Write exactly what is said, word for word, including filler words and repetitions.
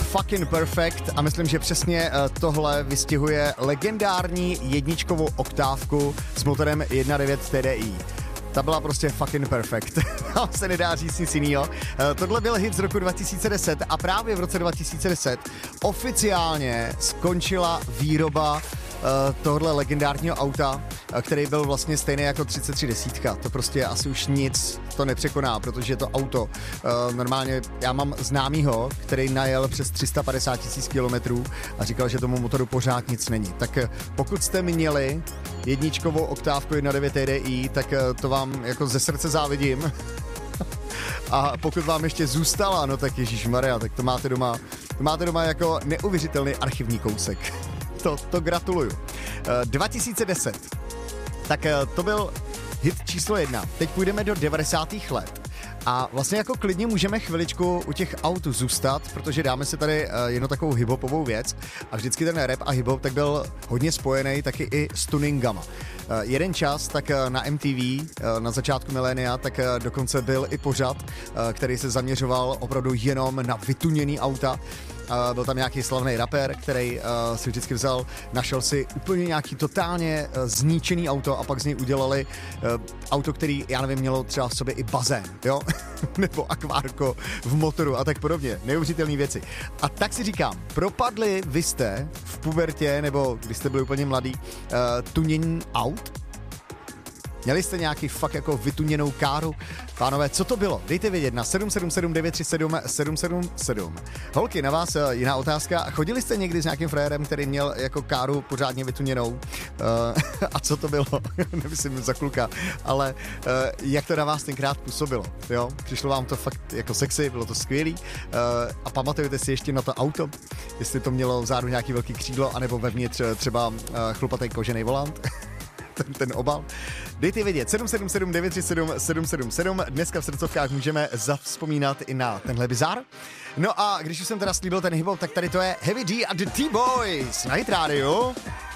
Fucking Perfect a myslím, že přesně tohle vystihuje legendární jedničkovou oktávku s motorem jedna devět T D I. Ta byla prostě fucking perfect. Tam se nedá říct nic jinýho. Tohle byl hit z roku dva tisíce deset a právě v roce dva tisíce deset oficiálně skončila výroba tohle legendárního auta, který byl vlastně stejný jako třicet tři desítka. To prostě asi už nic to nepřekoná, protože to auto normálně, já mám známýho, který najel přes tři sta padesát tisíc kilometrů a říkal, že tomu motoru pořád nic není. Tak pokud jste měli jedničkovou oktávku jedna devět T D I, tak to vám jako ze srdce závidím. A pokud vám ještě zůstala, no tak ježišmarja, tak to máte doma, to máte doma jako neuvěřitelný archivní kousek. To, to gratuluju. dva tisíce deset. Tak to byl hit číslo jedna. Teď půjdeme do devadesátých let. A vlastně jako klidně můžeme chviličku u těch aut zůstat, protože dáme si tady jednu takovou hiphopovou věc a vždycky ten rap a hiphop tak byl hodně spojený taky i s tuningama. Jeden čas tak na M T V na začátku milénia tak dokonce byl i pořad, který se zaměřoval opravdu jenom na vytuněný auta. Uh, byl tam nějaký slavný rapper, který uh, si vždycky vzal, našel si úplně nějaký totálně uh, zničený auto a pak z něj udělali uh, auto, který, já nevím, mělo třeba v sobě i bazén, jo? Nebo akvárko v motoru a tak podobně. Neuvěřitelné věci. A tak si říkám, propadli vy jste v pubertě, nebo když jste byli úplně mladý, uh, tunění aut? Měli jste nějaký fakt jako vytuněnou káru? Pánové, co to bylo? Dejte vědět na sedm sedm sedm devět tři sedm sedm sedm sedm. Holky, na vás jiná otázka. Chodili jste někdy s nějakým frérem, který měl jako káru pořádně vytuněnou? Uh, a co to bylo? Nemyslím za kluka, ale uh, jak to na vás tenkrát působilo? Jo? Přišlo vám to fakt jako sexy, bylo to skvělý? Uh, a pamatujete si ještě na to auto? Jestli to mělo vzadu nějaký velký křídlo, anebo vevnitř třeba uh, chlupatý kožený volant? Ten, ten obal. Dejte vědět, sedm sedm sedm devět tři sedm sedm sedm sedm. Dneska v srdcovkách můžeme zavzpomínat i na tenhle bizar. No a když už jsem teda slíbil ten hip-hop, tak tady to je Heavy D a The T-Boys na Hit Radio.